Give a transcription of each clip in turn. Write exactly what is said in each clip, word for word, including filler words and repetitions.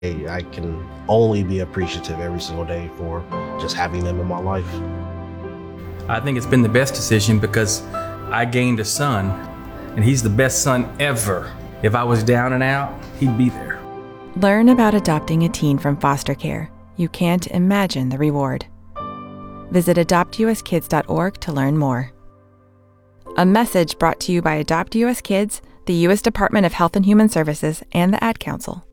I can only be appreciative every single day for just having them in my life. I think it's been the best decision because I gained a son, and he's the best son ever. If I was down and out, he'd be there. Learn about adopting a teen from foster care. You can't imagine the reward. Visit adopt u s kids dot org to learn more. A message brought to you by Adopt U S Kids, the U S Department of Health and Human Services, and the Ad Council.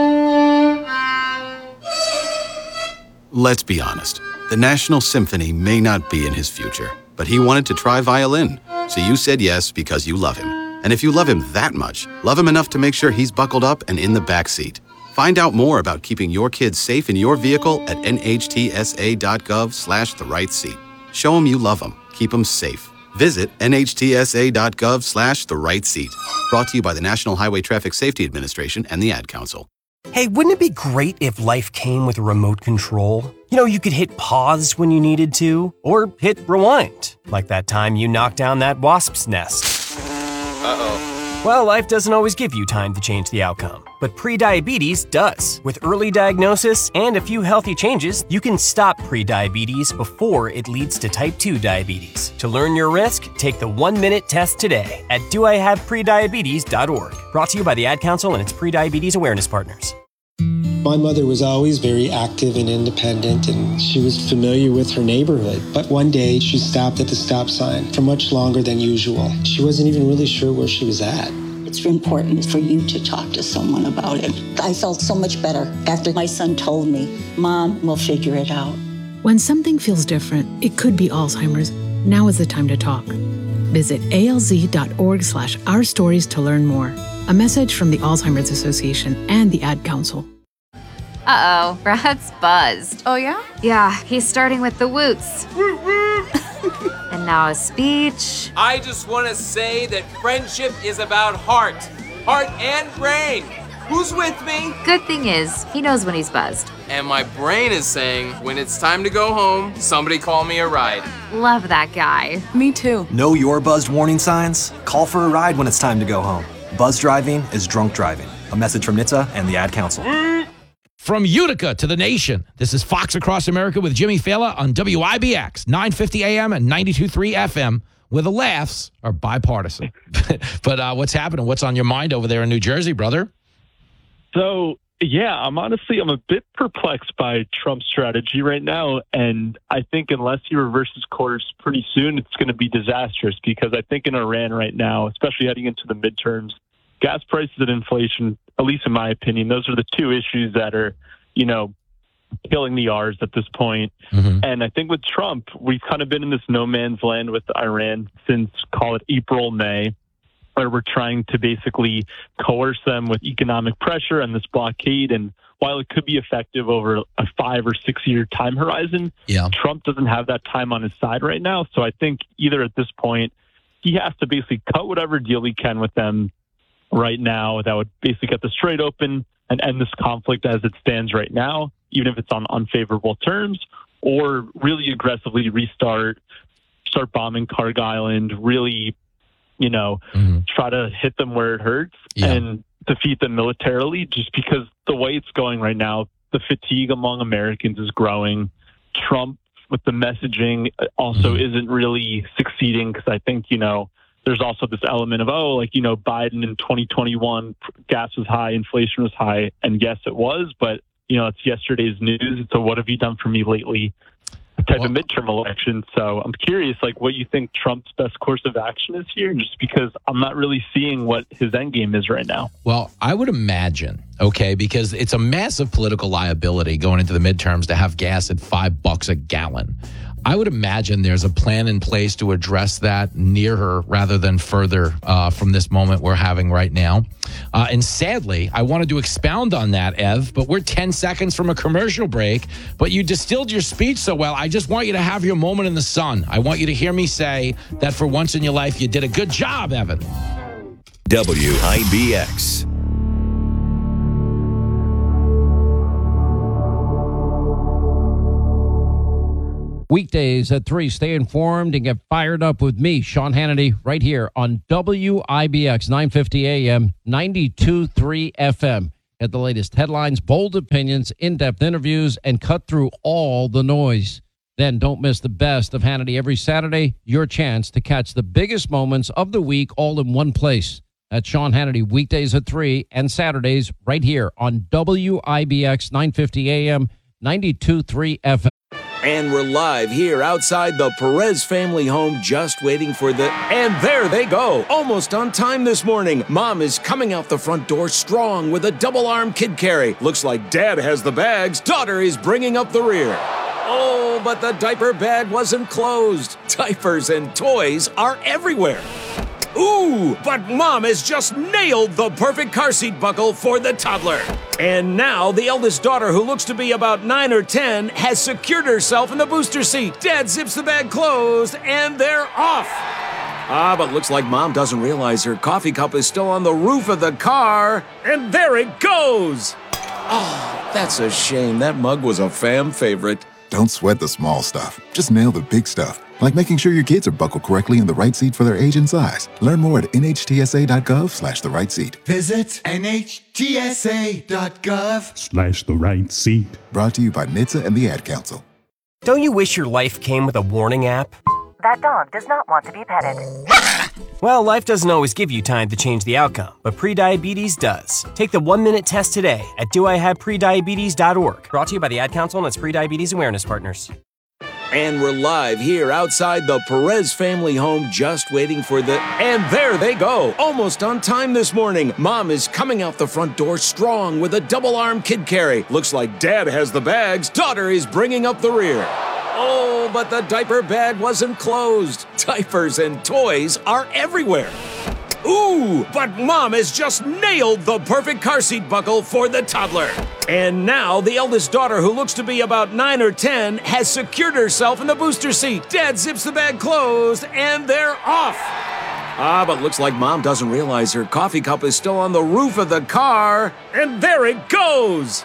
Let's be honest. The National Symphony may not be in his future, but he wanted to try violin. So you said yes because you love him. And if you love him that much, love him enough to make sure he's buckled up and in the back seat. Find out more about keeping your kids safe in your vehicle at N H T S A dot gov slash the right seat. Show him you love him. Keep him safe. Visit N H T S A dot gov slash the right seat. Brought to you by the National Highway Traffic Safety Administration and the Ad Council. Hey, wouldn't it be great if life came with a remote control? You know, you could hit pause when you needed to, or hit rewind, like that time you knocked down that wasp's nest. Uh-oh. Well, life doesn't always give you time to change the outcome, but prediabetes does. With early diagnosis and a few healthy changes, you can stop prediabetes before it leads to type two diabetes. To learn your risk, take the one-minute test today at do I have prediabetes dot org. Brought to you by the Ad Council and its prediabetes awareness partners. My mother was always very active and independent, and she was familiar with her neighborhood. But one day, she stopped at the stop sign for much longer than usual. She wasn't even really sure where she was at. It's important for you to talk to someone about it. I felt so much better after my son told me, Mom, we'll figure it out. When something feels different, it could be Alzheimer's. Now is the time to talk. Visit A L Z dot org slash our stories to learn more. A message from the Alzheimer's Association and the Ad Council. Uh-oh, Brad's buzzed. Oh, yeah? Yeah, he's starting with the woots. And now a speech. I just want to say that friendship is about heart. Heart and brain. Who's with me? Good thing is, he knows when he's buzzed. And my brain is saying, when it's time to go home, somebody call me a ride. Love that guy. Me too. Know your buzzed warning signs? Call for a ride when it's time to go home. Buzz driving is drunk driving. A message from N H T S A and the Ad Council. From Utica to the nation, this is Fox Across America with Jimmy Fallon on W I B X, nine fifty A M and ninety-two point three F M, where the laughs are bipartisan. But uh, what's happening? What's on your mind over there in New Jersey, brother? So, yeah, I'm honestly, I'm a bit perplexed by Trump's strategy right now. And I think unless he reverses course pretty soon, it's going to be disastrous, because I think in Iran right now, especially heading into the midterms, gas prices and inflation, at least in my opinion, those are the two issues that are, you know, killing the R's at this point. Mm-hmm. And I think with Trump, we've kind of been in this no man's land with Iran since, call it April, May, where we're trying to basically coerce them with economic pressure and this blockade. And while it could be effective over a five or six year time horizon, yeah. Trump doesn't have that time on his side right now. So I think either at this point, he has to basically cut whatever deal he can with them right now that would basically get the Strait open and end this conflict as it stands right now, even if it's on unfavorable terms, or really aggressively restart, start bombing Karg Island, really, you know, mm-hmm. try to hit them where it hurts yeah. and defeat them militarily, just because the way it's going right now, the fatigue among Americans is growing. Trump with the messaging also mm-hmm. isn't really succeeding, because I think, you know, there's also this element of, oh, like, you know, Biden in twenty twenty-one, gas was high, inflation was high, and yes, it was, but, you know, it's yesterday's news. It's a what have you done for me lately type well, of midterm election. So I'm curious, like, what you think Trump's best course of action is here, just because I'm not really seeing what his end game is right now. Well, I would imagine, okay, because it's a massive political liability going into the midterms to have gas at five bucks a gallon. I would imagine there's a plan in place to address that near her rather than further uh, from this moment we're having right now. Uh, and sadly, I wanted to expound on that, Ev, but we're ten seconds from a commercial break. But you distilled your speech so well, I just want you to have your moment in the sun. I want you to hear me say that for once in your life, you did a good job, Evan. W I B X. Weekdays at three, stay informed and get fired up with me, Sean Hannity, right here on W I B X, nine fifty A M, ninety-two point three F M. Get the latest headlines, bold opinions, in-depth interviews, and cut through all the noise. Then don't miss the best of Hannity every Saturday, your chance to catch the biggest moments of the week all in one place. That's Sean Hannity, weekdays at three and Saturdays right here on W I B X nine fifty A M, ninety-two point three F M. And we're live here outside the Perez family home, just waiting for the... And there they go, almost on time this morning. Mom is coming out the front door strong with a double-arm kid carry. Looks like Dad has the bags. Daughter is bringing up the rear. Oh, but the diaper bag wasn't closed. Diapers and toys are everywhere. Ooh, but Mom has just nailed the perfect car seat buckle for the toddler. And now the eldest daughter, who looks to be about nine or ten, has secured herself in the booster seat. Dad zips the bag closed, and they're off. Ah, but looks like Mom doesn't realize her coffee cup is still on the roof of the car. And there it goes. Oh, that's a shame. That mug was a fam favorite. Don't sweat the small stuff. Just nail the big stuff, like making sure your kids are buckled correctly in the right seat for their age and size. Learn more at N H T S A dot gov slash the right seat. Visit N H T S A dot gov Slash the right seat. Brought to you by N H T S A and the Ad Council. Don't you wish your life came with a warning app? That dog does not want to be petted. Well, life doesn't always give you time to change the outcome, but prediabetes does. Take the one-minute test today at do I have prediabetes dot org. Brought to you by the Ad Council and its Prediabetes Awareness Partners. And we're live here outside the Perez family home, just waiting for the... And there they go, almost on time this morning. Mom is coming out the front door strong with a double-arm kid carry. Looks like Dad has the bags. Daughter is bringing up the rear. Oh, but the diaper bag wasn't closed. Diapers and toys are everywhere. Ooh, but Mom has just nailed the perfect car seat buckle for the toddler. And now the eldest daughter, who looks to be about nine or ten, has secured herself in the booster seat. Dad zips the bag closed, and they're off. Ah, but looks like Mom doesn't realize her coffee cup is still on the roof of the car. And there it goes.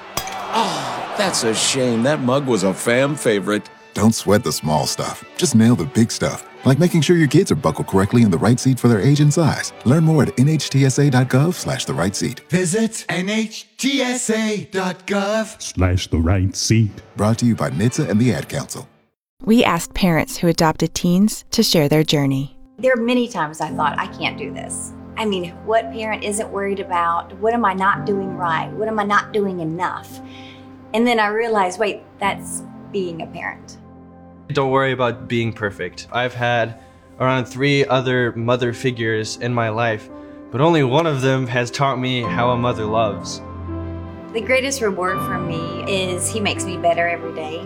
Oh, that's a shame. That mug was a fam favorite. Don't sweat the small stuff. Just nail the big stuff, like making sure your kids are buckled correctly in the right seat for their age and size. Learn more at N H T S A dot gov slash the right seat. Visit N H T S A dot gov Slash the right seat. Brought to you by N H T S A and the Ad Council. We asked parents who adopted teens to share their journey. There are many times I thought, I can't do this. I mean, what parent isn't worried about? What am I not doing right? What am I not doing enough? And then I realized, wait, that's being a parent. Don't worry about being perfect. I've had around three other mother figures in my life, but only one of them has taught me how a mother loves. The greatest reward for me is he makes me better every day.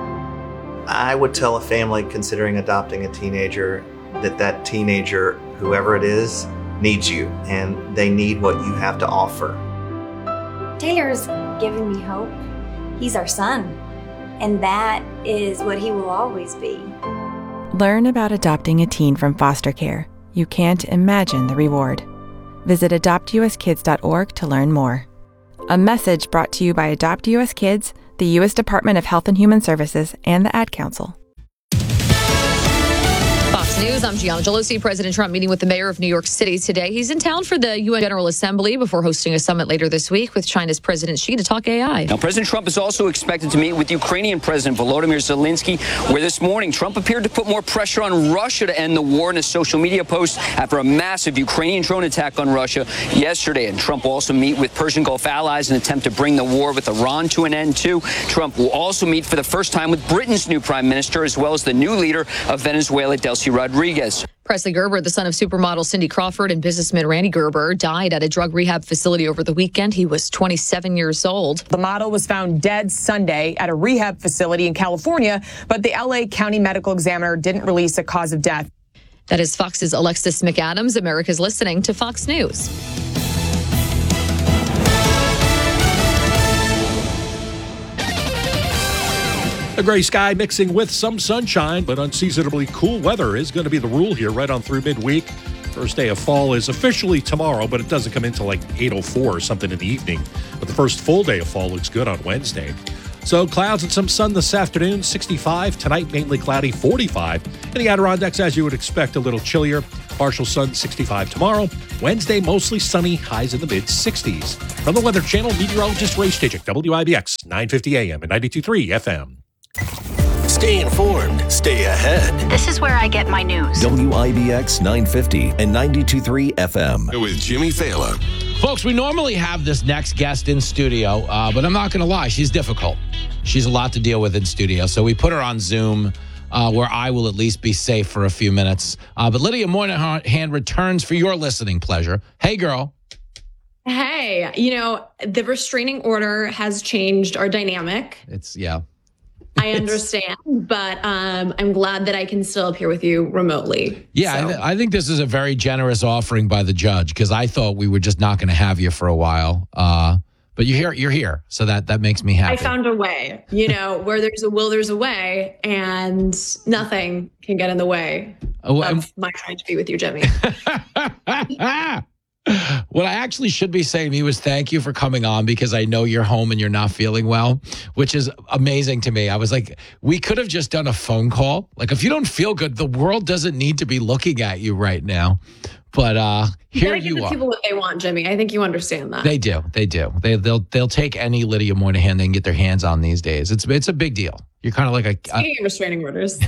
I would tell a family considering adopting a teenager that that teenager, whoever it is, needs you, and they need what you have to offer. Taylor's given me hope. He's our son. And that is what he will always be. Learn about adopting a teen from foster care. You can't imagine the reward. Visit adopt U S kids dot org to learn more. A message brought to you by Adopt U S Kids, the U S Department of Health and Human Services, and the Ad Council. Fox News, I'm Gianna Gelosi. President Trump meeting with the mayor of New York City today. He's in town for the U N General Assembly before hosting a summit later this week with China's President Xi to talk A I. Now, President Trump is also expected to meet with Ukrainian President Volodymyr Zelensky, where this morning Trump appeared to put more pressure on Russia to end the war in a social media post after a massive Ukrainian drone attack on Russia yesterday. And Trump will also meet with Persian Gulf allies in an attempt to bring the war with Iran to an end, too. Trump will also meet for the first time with Britain's new prime minister, as well as the new leader of Venezuela, Delcy Rodriguez. Presley Gerber, the son of supermodel Cindy Crawford and businessman Randy Gerber, died at a drug rehab facility over the weekend. He was twenty-seven years old. The model was found dead Sunday at a rehab facility in California, but the L A County Medical Examiner didn't release a cause of death. That is Fox's Alexis McAdams. America's listening to Fox News. A gray sky mixing with some sunshine, but unseasonably cool weather is going to be the rule here right on through midweek. First day of fall is officially tomorrow, but it doesn't come into like eight oh four or something in the evening. But the first full day of fall looks good on Wednesday. So clouds and some sun this afternoon, sixty-five. Tonight, mainly cloudy, forty-five. In the Adirondacks, as you would expect, a little chillier. partial sun, sixty-five tomorrow. Wednesday, mostly sunny, highs in the mid-sixties. From the Weather Channel, meteorologist Ray Stijik, W I B X, nine fifty A M and ninety-two point three F M. Stay informed, stay ahead. This is where I get my news. W I B X nine fifty and ninety-two point three F M. With Jimmy Thaler. Folks, we normally have this next guest in studio, uh, but I'm not going to lie, she's difficult. She's a lot to deal with in studio, so we put her on Zoom, uh, where I will at least be safe for a few minutes. Uh, but Lydia Moynihan returns for your listening pleasure. Hey, girl. Hey, you know, the restraining order has changed our dynamic. It's, yeah. I understand, but um, I'm glad that I can still appear with you remotely. Yeah, so. I, th- I think this is a very generous offering by the judge, because I thought we were just not going to have you for a while. Uh, but you're here, you're here, so that, that makes me happy. I found a way, you know, where there's a will, there's a way, and nothing can get in the way oh, of um, my trying to be with you, Jimmy. What I actually should be saying to you is thank you for coming on, because I know you're home and you're not feeling well, which is amazing to me. I was like, we could have just done a phone call. Like, if you don't feel good, the world doesn't need to be looking at you right now. But uh, here you, you give are. the people what they want, Jimmy. I think you understand that. They do. They do. They, they'll they'll take any Lydia Moynihan they can get their hands on these days. It's it's a big deal. You're kind of like a... Speaking of restraining orders.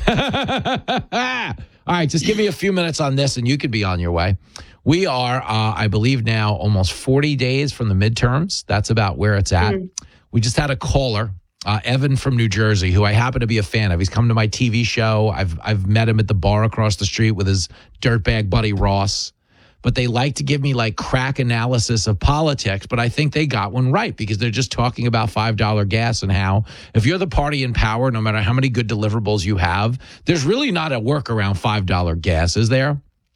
All right, just give me a few minutes on this and you could be on your way. We are, uh, I believe now, almost forty days from the midterms. That's about where it's at. Mm-hmm. We just had a caller, uh, Evan from New Jersey, who I happen to be a fan of. He's come to my T V show. I've I've met him at the bar across the street with his dirtbag buddy Ross. But they like to give me like crack analysis of politics. But I think they got one right, because they're just talking about five dollars gas and how if you're the party in power, no matter how many good deliverables you have, there's really not a work around five dollars gas, is there?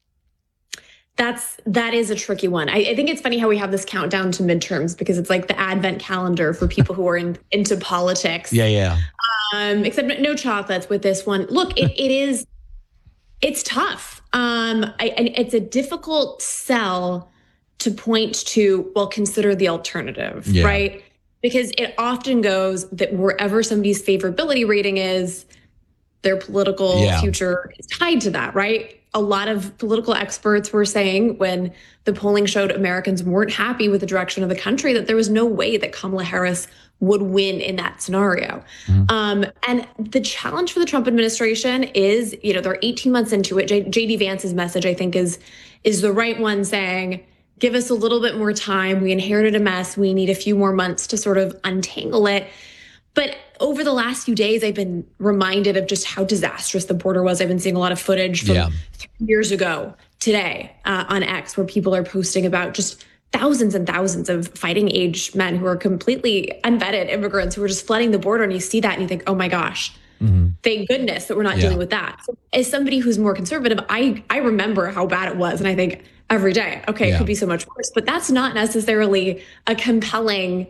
That's, that is a tricky one. I, I think it's funny how we have this countdown to midterms, because it's like the advent calendar for people who are in, into politics. Yeah, yeah. Um, except no chocolates with this one. Look, it, it is, it's tough. Um, I, and it's a difficult sell to point to, well, consider the alternative, yeah. right? Because it often goes that wherever somebody's favorability rating is, their political yeah. future is tied to that, right? A lot of political experts were saying when the polling showed Americans weren't happy with the direction of the country, that there was no way that Kamala Harris would win in that scenario. Mm-hmm. Um, and the challenge for the Trump administration is, you know, they're eighteen months into it. J- J.D. Vance's message, I think, is, is the right one, saying, give us a little bit more time. We inherited a mess. We need a few more months to sort of untangle it. But over the last few days, I've been reminded of just how disastrous the border was. I've been seeing a lot of footage from yeah. three years ago today uh, on X, where people are posting about just thousands and thousands of fighting age men who are completely unvetted immigrants who are just flooding the border. And you see that and you think, oh my gosh, mm-hmm. thank goodness that we're not yeah. dealing with that. So as somebody who's more conservative, I, I remember how bad it was. And I think every day, okay, yeah. it could be so much worse. But that's not necessarily a compelling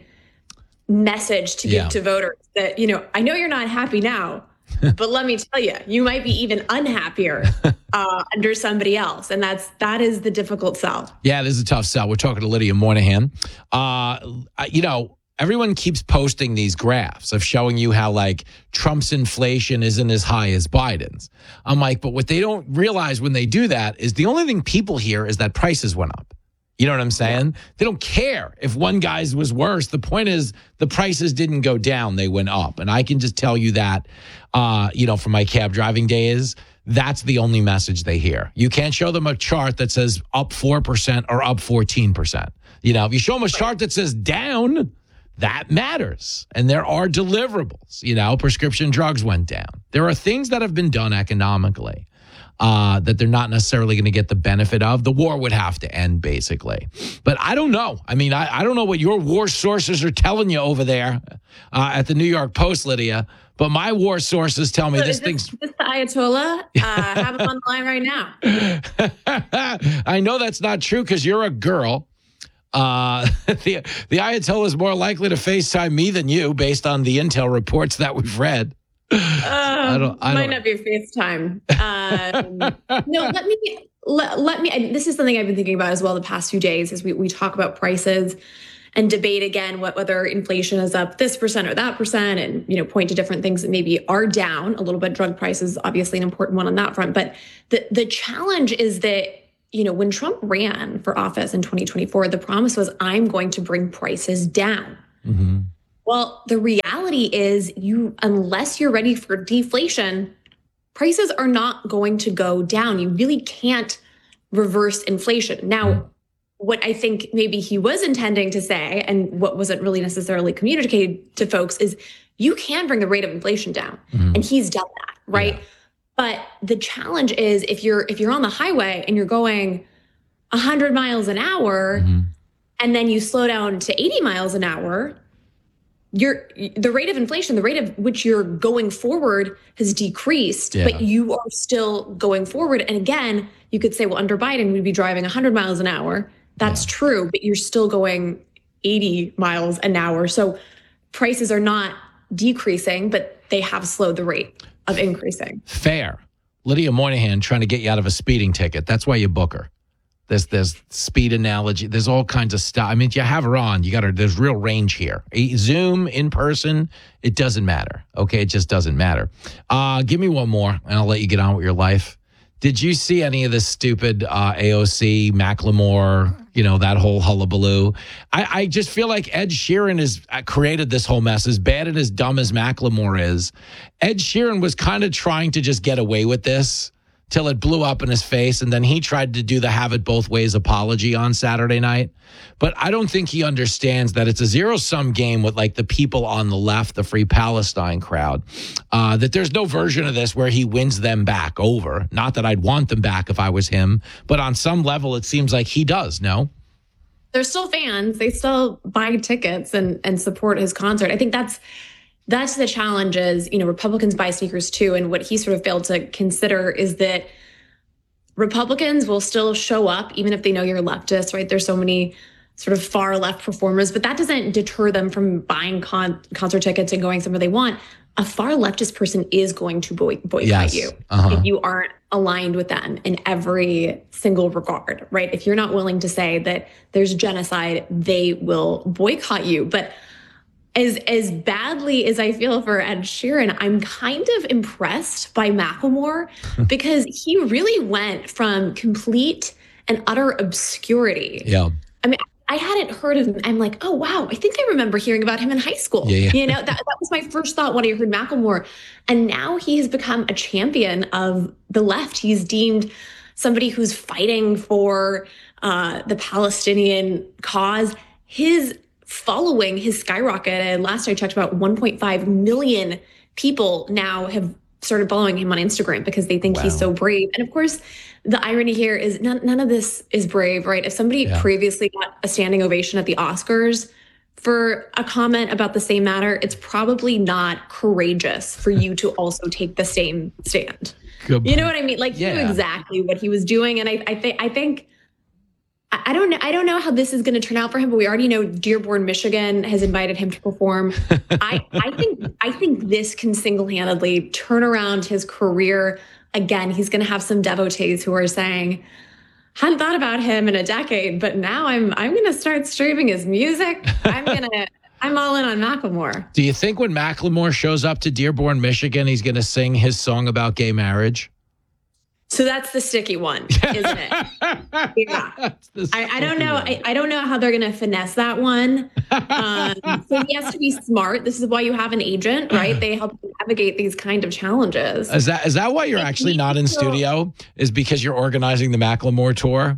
message to give yeah. to voters, that, you know, I know you're not happy now, but let me tell you, you might be even unhappier uh, under somebody else. And that's, that is the difficult sell. Yeah, this is a tough sell. We're talking to Lydia Moynihan. Uh, you know, everyone keeps posting these graphs of showing you how like Trump's inflation isn't as high as Biden's. I'm like, but what they don't realize when they do that is the only thing people hear is that prices went up. You know what I'm saying? Yeah. They don't care if one guy's was worse. The point is the prices didn't go down. They went up. And I can just tell you that, uh, you know, from my cab driving days, that's the only message they hear. You can't show them a chart that says up four percent or up fourteen percent. You know, if you show them a chart that says down, that matters. And there are deliverables. You know, prescription drugs went down. There are things that have been done economically Uh, that they're not necessarily going to get the benefit of. The war would have to end, basically. But I don't know. I mean, I, I don't know what your war sources are telling you over there uh, at the New York Post, Lydia, but my war sources tell me so this is thing's... Is this the Ayatollah? Uh, have him on the line right now. I know that's not true because you're a girl. Uh, the, the Ayatollah is more likely to FaceTime me than you, based on the intel reports that we've read. Uh, I don't, I might don't. not be FaceTime. Um, no, let me, let, let me, and this is something I've been thinking about as well the past few days as we, we talk about prices and debate again what whether inflation is up this percent or that percent, and, you know, point to different things that maybe are down a little bit. Drug prices, obviously an important one on that front. But the, the challenge is that you know, when Trump ran for office in twenty twenty-four, the promise was, I'm going to bring prices down. Mm-hmm. Well, the reality is you, unless you're ready for deflation, prices are not going to go down. You really can't reverse inflation. Now, mm-hmm. what I think maybe he was intending to say, and what wasn't really necessarily communicated to folks, is you can bring the rate of inflation down. Mm-hmm. And he's done that, right? Yeah. But the challenge is if you're if you're on the highway and you're going one hundred miles an hour, mm-hmm. and then you slow down to eighty miles an hour, you're, the rate of inflation, the rate of which you're going forward has decreased, yeah. but you are still going forward. And again, you could say, well, under Biden, we'd be driving one hundred miles an hour. That's yeah. true, but you're still going eighty miles an hour. So prices are not decreasing, but they have slowed the rate of increasing. Fair. Lydia Moynihan trying to get you out of a speeding ticket. That's why you book her. There's there's speed analogy. There's all kinds of stuff. I mean, you have her on. You got her. There's real range here. Zoom, in person, it doesn't matter. Okay, it just doesn't matter. Uh, give me one more, and I'll let you get on with your life. Did you see any of this stupid uh, A O C, Macklemore, you know, that whole hullabaloo? I, I just feel like Ed Sheeran has created this whole mess, as bad and as dumb as Macklemore is. Ed Sheeran was kind of trying to just get away with this till it blew up in his face, and then he tried to do the have it both ways apology on Saturday night. But I don't think he understands that it's a zero-sum game with like the people on the left, the Free Palestine crowd, uh, that there's no version of this where he wins them back over. Not that I'd want them back if I was him, but on some level it seems like he does, no? They're still fans. They still buy tickets and, and support his concert. I think that's That's the challenge is, you know, Republicans buy sneakers too. And what he sort of failed to consider is that Republicans will still show up, even if they know you're leftist, right? There's so many sort of far left performers, but that doesn't deter them from buying con- concert tickets and going somewhere they want. A far leftist person is going to boy- boycott yes. you uh-huh. if you aren't aligned with them in every single regard, right? If you're not willing to say that there's genocide, they will boycott you. But As as badly as I feel for Ed Sheeran, I'm kind of impressed by Macklemore because he really went from complete and utter obscurity. Yeah. I mean, I hadn't heard of him. I'm like, oh, wow, I think I remember hearing about him in high school. Yeah, yeah. You know, that, that was my first thought when I heard Macklemore. And now he has become a champion of the left. He's deemed somebody who's fighting for uh, the Palestinian cause. His following his skyrocketed. Last I checked, about one point five million people now have started following him on Instagram because they think wow. he's so brave. And of course, the irony here is none, none of this is brave, right? If somebody yeah. previously got a standing ovation at the Oscars for a comment about the same matter, it's probably not courageous for you to also take the same stand. Good you know what I mean? Like yeah. he knew exactly what he was doing. And I, I think, I think, I don't know. I don't know how this is going to turn out for him, but we already know Dearborn, Michigan has invited him to perform. I, I think I think this can single-handedly turn around his career. Again, he's going to have some devotees who are saying, hadn't thought about him in a decade, but now I'm I'm going to start streaming his music. I'm going to I'm all in on Macklemore. Do you think when Macklemore shows up to Dearborn, Michigan, he's going to sing his song about gay marriage? So that's the sticky one, isn't it? Yeah. I, I don't know. I, I don't know how they're going to finesse that one. Um, so he has to be smart. This is why you have an agent, right? They help you navigate these kind of challenges. Is that is that why you're actually not in studio? Is because you're organizing the Macklemore tour?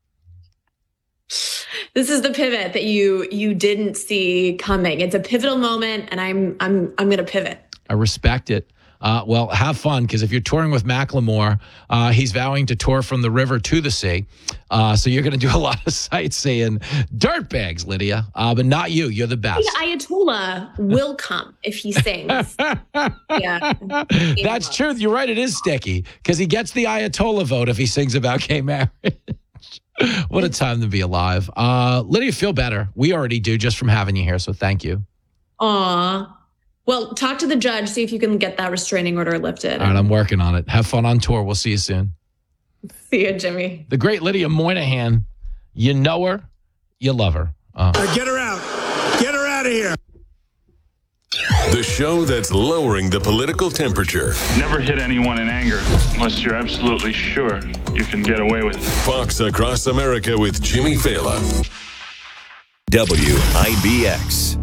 This is the pivot that you you didn't see coming. It's a pivotal moment, and I'm I'm I'm going to pivot. I respect it. Uh, well, have fun, because if you're touring with Macklemore, uh, he's vowing to tour from the river to the sea. Uh, so you're going to do a lot of sightseeing. Dirtbags, Lydia, uh, but not you. You're the best. The Ayatollah will come if he sings. Yeah, that's true. You're right. It is sticky, because he gets the Ayatollah vote if he sings about gay marriage. What a time to be alive. Uh, Lydia, feel better. We already do just from having you here, so thank you. Aw. Well, talk to the judge, see if you can get that restraining order lifted. All right, I'm working on it. Have fun on tour. We'll see you soon. See you, Jimmy. The great Lydia Moynihan. You know her. You love her. Uh, get her out. Get her out of here. The show that's lowering the political temperature. Never hit anyone in anger unless you're absolutely sure you can get away with it. Fox Across America with Jimmy Fallon. W I B X.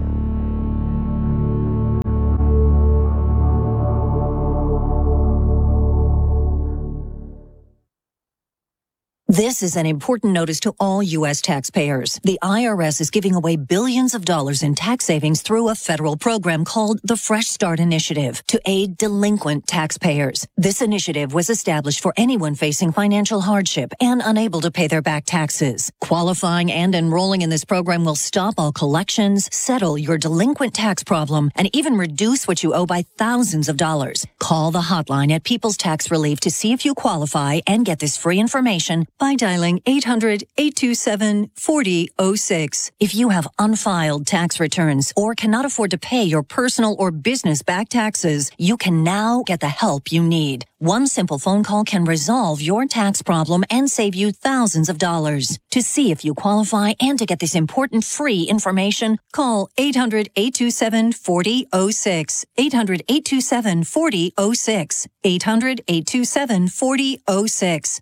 This is an important notice to all U S taxpayers. The I R S is giving away billions of dollars in tax savings through a federal program called the Fresh Start Initiative to aid delinquent taxpayers. This initiative was established for anyone facing financial hardship and unable to pay their back taxes. Qualifying and enrolling in this program will stop all collections, settle your delinquent tax problem, and even reduce what you owe by thousands of dollars. Call the hotline at People's Tax Relief to see if you qualify and get this free information by dialing eight hundred, eight two seven, four zero zero six. If you have unfiled tax returns or cannot afford to pay your personal or business back taxes, you can now get the help you need. One simple phone call can resolve your tax problem and save you thousands of dollars. To see if you qualify and to get this important free information, call eight hundred, eight two seven, four zero zero six. eight hundred, eight two seven, four zero zero six. eight hundred, eight two seven, four zero zero six.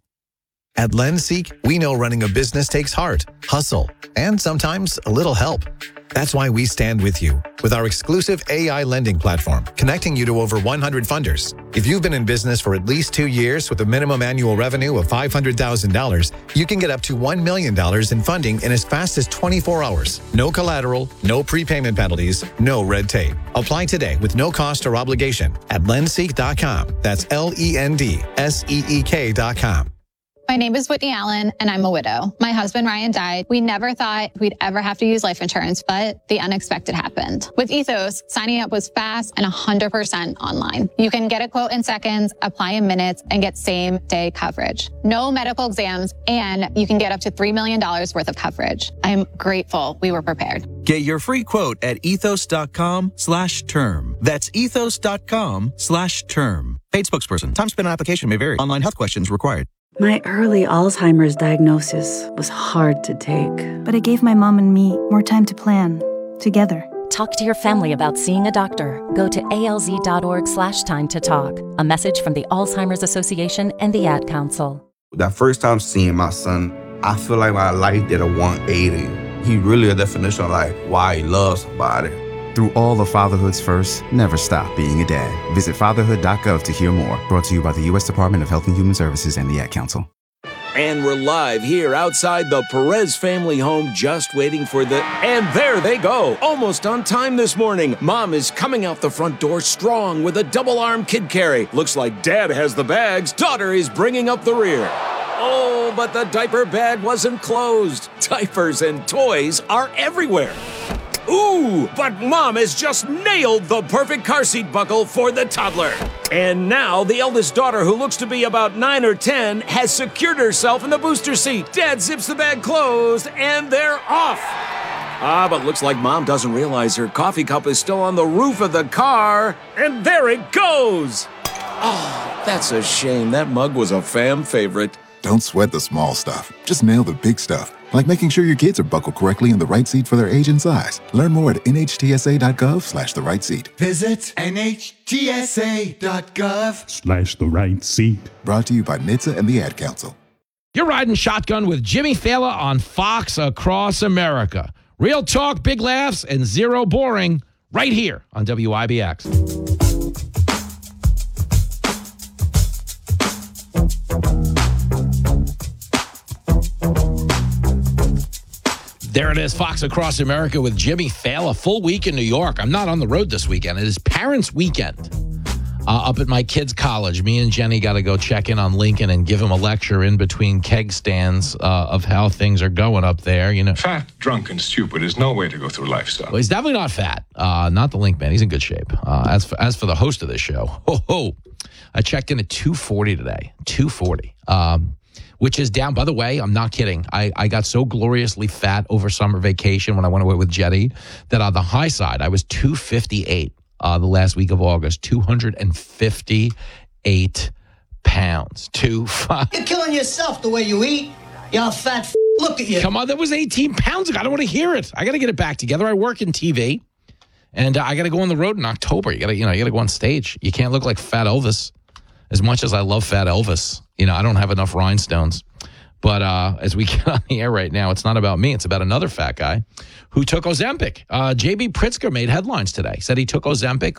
At LendSeek, we know running a business takes heart, hustle, and sometimes a little help. That's why we stand with you with our exclusive A I lending platform, connecting you to over one hundred funders. If you've been in business for at least two years with a minimum annual revenue of five hundred thousand dollars, you can get up to one million dollars in funding in as fast as twenty-four hours. No collateral, no prepayment penalties, no red tape. Apply today with no cost or obligation at lendseek dot com. That's L E N D S E E K dot com. My name is Whitney Allen, and I'm a widow. My husband, Ryan, died. We never thought we'd ever have to use life insurance, but the unexpected happened. With Ethos, signing up was fast and one hundred percent online. You can get a quote in seconds, apply in minutes, and get same-day coverage. No medical exams, and you can get up to three million dollars worth of coverage. I'm grateful we were prepared. Get your free quote at ethos.com slash term. That's ethos.com slash term. Paid spokesperson. Time spent on application may vary. Online health questions required. My early Alzheimer's diagnosis was hard to take, but it gave my mom and me more time to plan together. Talk to your family about seeing a doctor. Go to alz.org slash time to talk. A message from the Alzheimer's Association and the Ad Council. That first time seeing my son, I feel like my life did a one eighty. He really a definition of like why he loves somebody. Through all of fatherhood's first, never stop being a dad. Visit fatherhood dot gov to hear more. Brought to you by the U S Department of Health and Human Services and the Ad Council. And we're live here outside the Perez family home, just waiting for the... And there they go, almost on time this morning. Mom is coming out the front door strong with a double-arm kid carry. Looks like Dad has the bags. Daughter is bringing up the rear. Oh, but the diaper bag wasn't closed. Diapers and toys are everywhere. Ooh, but Mom has just nailed the perfect car seat buckle for the toddler. And now the eldest daughter, who looks to be about nine or ten, has secured herself in the booster seat. Dad zips the bag closed, and they're off. Ah, but looks like Mom doesn't realize her coffee cup is still on the roof of the car. And there it goes. Oh, that's a shame. That mug was a fam favorite. Don't sweat the small stuff. Just nail the big stuff, like making sure your kids are buckled correctly in the right seat for their age and size. Learn more at nhtsa.gov slash the right seat. Visit nhtsa.gov slash the right seat. Brought to you by N H T S A and the Ad Council. You're riding shotgun with Jimmy Fallon on Fox Across America. Real talk, big laughs, and zero boring right here on W I B X. There it is, Fox Across America with Jimmy Fallon. A full week in New York. I'm not on the road this weekend. It is Parents' Weekend uh, up at my kids' college. Me and Jenny got to go check in on Lincoln and give him a lecture in between keg stands uh, of how things are going up there. You know, fat, drunk, and stupid is no way to go through life, son. Well, he's definitely not fat. Uh, not the Link man. He's in good shape. Uh, as for, as for the host of this show, ho ho, I checked in at two forty today. two forty. Um, which is down. By the way, I'm not kidding. I, I got so gloriously fat over summer vacation when I went away with Jetty that on the high side, I was two fifty-eight uh, the last week of August. two fifty-eight pounds. Two five. You're killing yourself the way you eat. You're a fat f- Look at you. Come on, that was eighteen pounds ago. I don't want to hear it. I got to get it back together. I work in T V. And uh, I got to go on the road in October. You got to, you know, you got to go on stage. You can't look like Fat Elvis. As much as I love Fat Elvis, you know, I don't have enough rhinestones. But uh, as we get on the air right now, it's not about me. It's about another fat guy who took Ozempic. Uh, J B Pritzker made headlines today. Said he took Ozempic